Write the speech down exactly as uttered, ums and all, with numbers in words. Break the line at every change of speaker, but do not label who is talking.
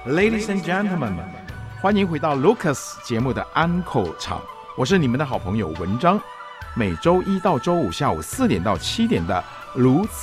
Ladies and gentlemen， 欢迎回到 Lucas 节目的安口场，我是你们的好朋友文章。每周一到周五下午四点到七点的如此